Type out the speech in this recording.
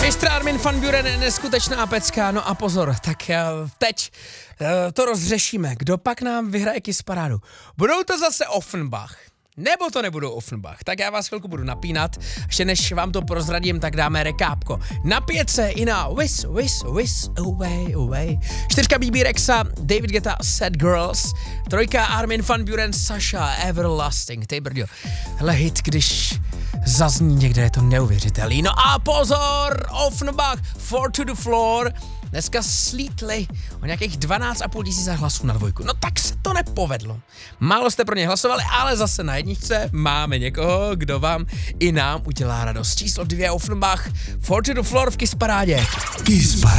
Mistr Armin van Buuren, neskutečná pecka, no a pozor, tak teď to rozřešíme. Kdo pak nám vyhraje Kiss parádu? Budou to zase Offenbach? Nebo to nebudou Offenbach? Tak já vás chvilku budu napínat, ještě než vám to prozradím, tak dáme rekápko. Na 5 i na Wish, away, away. 4 BB Rexa, David Guetta, Sad Girls. 3 Armin van Buuren, Sasha, Everlasting. Ty brďo, hele hit, když zazní někde, je to neuvěřitelný. No a pozor, Offenbach, 4 to the floor. Dneska slítli o nějakých 12,5 tisíc hlasů na 2. No tak se to nepovedlo. Málo jste pro ně hlasovali, ale zase na 1 máme někoho, kdo vám i nám udělá radost. Číslo 2 Offenbach, 4 to the floor v Kiss parádě. Kiss parádě.